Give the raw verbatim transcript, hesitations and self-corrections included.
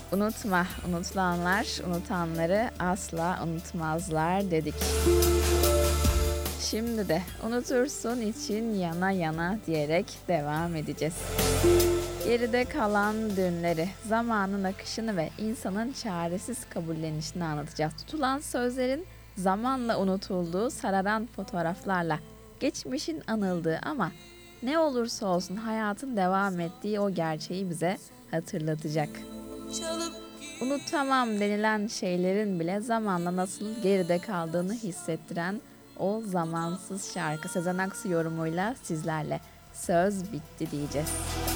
Unutma, unutulanlar unutanları asla unutmazlar dedik. Şimdi de unutursun için yana yana diyerek devam edeceğiz. Geride kalan dünleri, zamanın akışını ve insanın çaresiz kabullenişini anlatacağız. Tutulan sözlerin zamanla unutulduğu, sararan fotoğraflarla geçmişin anıldığı ama ne olursa olsun hayatın devam ettiği o gerçeği bize hatırlatacak. Unutamam denilen şeylerin bile zamanla nasıl geride kaldığını hissettiren o zamansız şarkı Sezen Aksu yorumuyla sizlerle. Söz bitti diyeceğiz.